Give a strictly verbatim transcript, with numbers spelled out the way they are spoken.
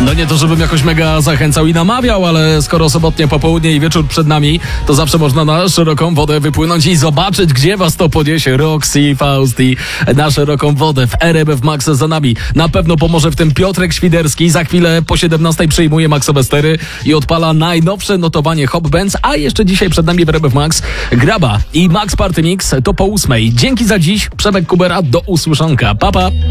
No nie to, żebym jakoś mega zachęcał i namawiał, ale skoro sobotnie popołudnie i wieczór przed nami, to zawsze można na szeroką wodę wypłynąć i zobaczyć, gdzie was to podniesie. Roxy, Fausti, na szeroką wodę w R M F Max za nami. Na pewno pomoże w tym Piotrek Świderski. Za chwilę po siedemnastej przyjmuje Maxowe stery i odpala najnowsze notowanie Hop Bands, a jeszcze dzisiaj przed nami w R M F Max Graba i Max Party Mix to po ósmej. Dzięki za dziś. Przemek Kubera, do usłyszonka. Pa, pa.